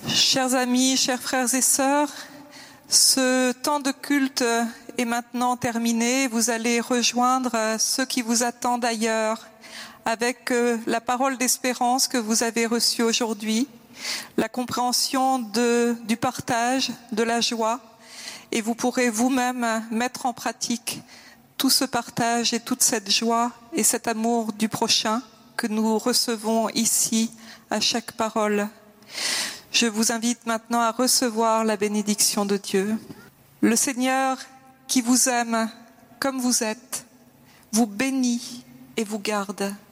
Chers amis, chers frères et sœurs, ce temps de culte est maintenant terminé. Vous allez rejoindre ceux qui vous attendent ailleurs avec la parole d'espérance que vous avez reçue aujourd'hui, la compréhension du partage, de la joie, et vous pourrez vous-même mettre en pratique tout ce partage et toute cette joie et cet amour du prochain que nous recevons ici à chaque parole. Je vous invite maintenant à recevoir la bénédiction de Dieu. Le Seigneur qui vous aime comme vous êtes, vous bénit et vous garde.